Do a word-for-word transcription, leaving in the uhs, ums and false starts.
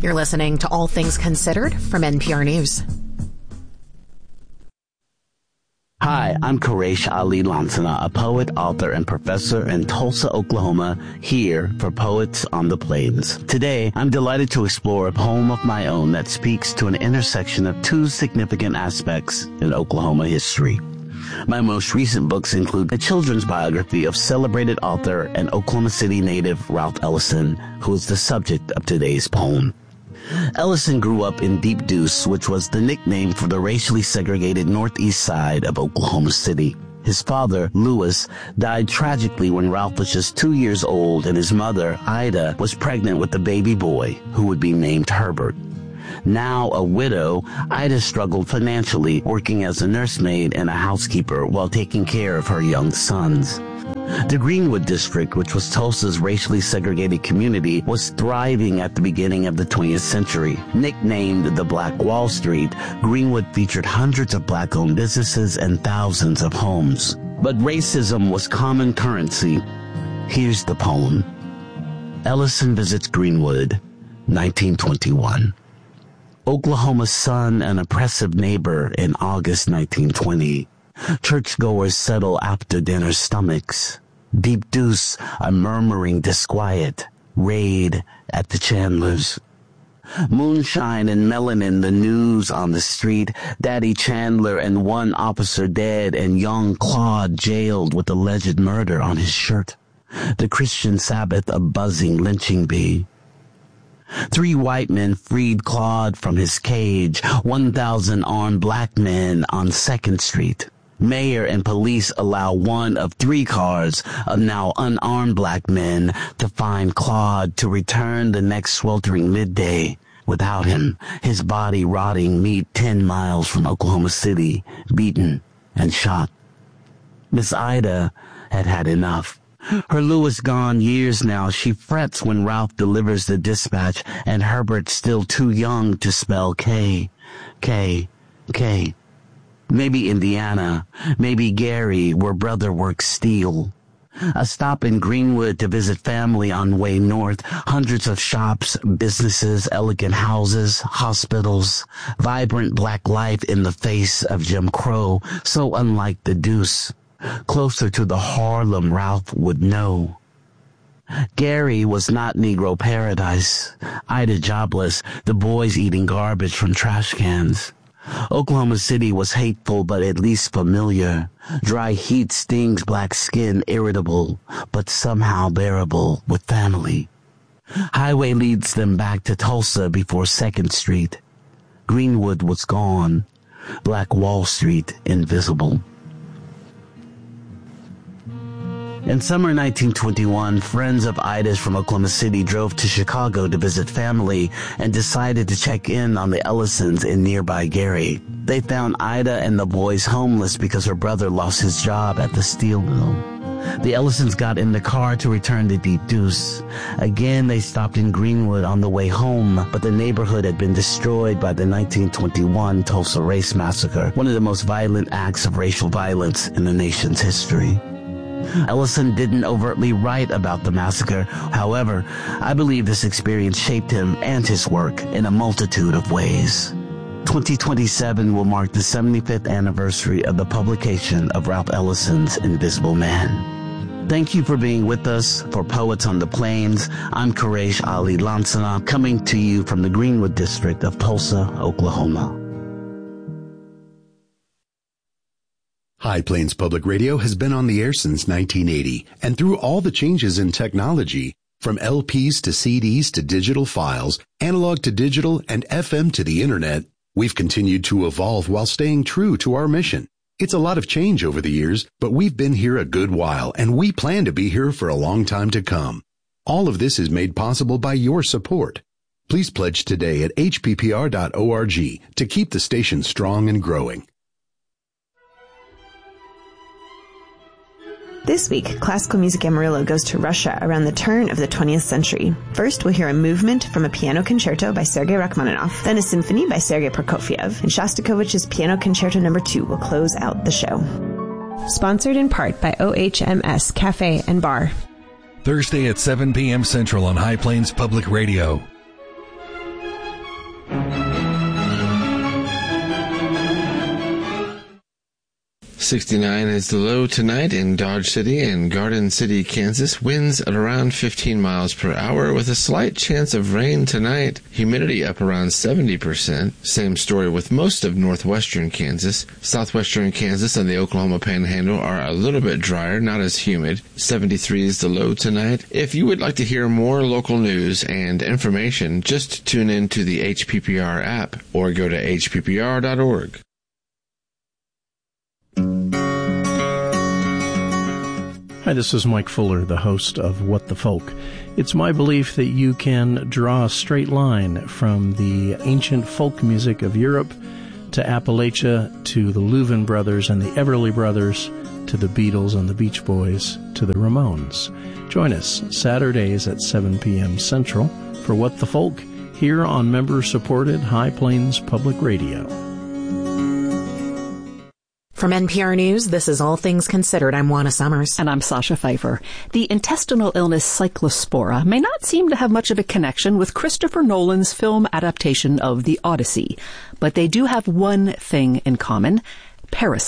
You're listening to All Things Considered from N P R News. Hi, I'm Quraysh Ali Lansana, a poet, author, and professor in Tulsa, Oklahoma, here for Poets on the Plains. Today, I'm delighted to explore a poem of my own that speaks to an intersection of two significant aspects in Oklahoma history. My most recent books include a children's biography of celebrated author and Oklahoma City native Ralph Ellison, who is the subject of today's poem. Ellison grew up in Deep Deuce, which was the nickname for the racially segregated northeast side of Oklahoma City. His father, Lewis, died tragically when Ralph was just two years old, and his mother, Ida, was pregnant with a baby boy who would be named Herbert. Now a widow, Ida struggled financially, working as a nursemaid and a housekeeper while taking care of her young sons. The Greenwood District, which was Tulsa's racially segregated community, was thriving at the beginning of the twentieth century. Nicknamed the Black Wall Street, Greenwood featured hundreds of black-owned businesses and thousands of homes. But racism was common currency. Here's the poem. Ellison visits Greenwood, nineteen twenty-one. Oklahoma's sun, an oppressive neighbor in August nineteen twenty. Churchgoers settle after dinner stomachs. Deep Deuce, a murmuring disquiet. Raid at the Chandlers. Moonshine and melanin, the news on the street. Daddy Chandler and one officer dead, and young Claude jailed with alleged murder on his shirt. The Christian Sabbath, a buzzing lynching bee. Three white men freed Claude from his cage. One thousand armed black men on Second Street. Mayor and police allow one of three cars of now unarmed black men to find Claude, to return the next sweltering midday without him, his body rotting meat ten miles from Oklahoma City, beaten and shot. Miss Ida had had enough. Her Lewis gone years now, she frets when Ralph delivers the dispatch, and Herbert still too young to spell K, K, K. Maybe Indiana, maybe Gary, where brother works steel. A stop in Greenwood to visit family on way north. Hundreds of shops, businesses, elegant houses, hospitals. Vibrant black life in the face of Jim Crow, so unlike the Deuce. Closer to the Harlem Ralph would know. Gary was not Negro paradise. Ida jobless, the boys eating garbage from trash cans. Oklahoma City was hateful but at least familiar. Dry heat stings black skin, irritable, but somehow bearable with family. Highway leads them back to Tulsa before Second Street. Greenwood was gone. Black Wall Street invisible. In summer nineteen twenty-one, friends of Ida's from Oklahoma City drove to Chicago to visit family and decided to check in on the Ellisons in nearby Gary. They found Ida and the boys homeless because her brother lost his job at the steel mill. The Ellisons got in the car to return to Deep Deuce. Again, they stopped in Greenwood on the way home, but the neighborhood had been destroyed by the nineteen twenty-one Tulsa Race Massacre, one of the most violent acts of racial violence in the nation's history. Ellison didn't overtly write about the massacre. However, I believe this experience shaped him and his work in a multitude of ways. twenty twenty-seven will mark the seventy-fifth anniversary of the publication of Ralph Ellison's Invisible Man. Thank you for being with us for Poets on the Plains. I'm Quraysh Ali Lansana, coming to you from the Greenwood District of Tulsa, Oklahoma. High Plains Public Radio has been on the air since nineteen eighty, and through all the changes in technology, from L Ps to C Ds to digital files, analog to digital, and F M to the internet, we've continued to evolve while staying true to our mission. It's a lot of change over the years, but we've been here a good while, and we plan to be here for a long time to come. All of this is made possible by your support. Please pledge today at h p p r dot org to keep the station strong and growing. This week, Classical Music Amarillo goes to Russia around the turn of the twentieth century. First, we'll hear a movement from a piano concerto by Sergei Rachmaninoff, then a symphony by Sergei Prokofiev, and Shostakovich's Piano Concerto Number two will close out the show. Sponsored in part by O H M S Cafe and Bar. Thursday at seven p.m. Central on High Plains Public Radio. sixty-nine is the low tonight in Dodge City and Garden City, Kansas. Winds at around fifteen miles per hour with a slight chance of rain tonight. Humidity up around seventy percent. Same story with most of northwestern Kansas. Southwestern Kansas and the Oklahoma Panhandle are a little bit drier, not as humid. seventy-three is the low tonight. If you would like to hear more local news and information, just tune in to the H P P R app or go to H P P R dot org. Hi, this is Mike Fuller, the host of What the Folk. It's my belief that you can draw a straight line from the ancient folk music of Europe to Appalachia, to the Louvin Brothers and the Everly Brothers, to the Beatles and the Beach Boys, to the Ramones. Join us Saturdays at seven p.m. Central for What the Folk here on member-supported High Plains Public Radio. From N P R News, this is All Things Considered. I'm Juana Summers. And I'm Sasha Pfeiffer. The intestinal illness Cyclospora may not seem to have much of a connection with Christopher Nolan's film adaptation of The Odyssey, but they do have one thing in common: parasites.